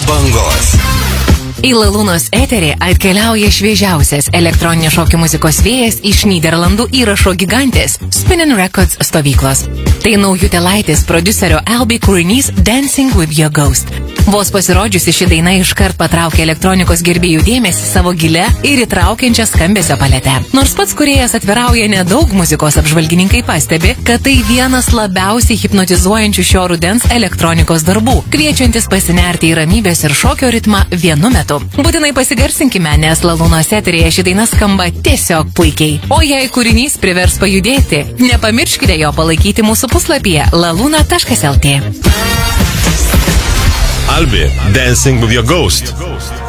bangos. Į Lalūnos eterį atkeliauja šviežiausias elektroninio šokių muzikos vėjas iš Nyderlandų įrašo gigantės Spinnin' Records stovyklos. Tai naujutėlaitis prodiuserio Albi kūrinys Dancing with Your Ghost. Vos pasirodžiusi ši daina iškart patraukė elektronikos gerbėjų dėmesį savo gilę ir įtraukiančią skambesio paletę. Nors pats kūrėjas atvirauja nedaug, muzikos apžvalgininkai pastebi, kad tai vienas labiausiai hipnotizuojančių šio rudens elektronikos darbų, kviečiantis pasinerti į ramybės ir šokio ritmą vienu metu. Būtinai pasigarsinkime, nes Lalūnos eteryje ši daina skamba tiesiog puikiai. O jei kūrinys privers pajudėti, nepamirškite jo palaikyti mūsų puslapyje laluna.lt. Albi, Dancing with Your Ghost.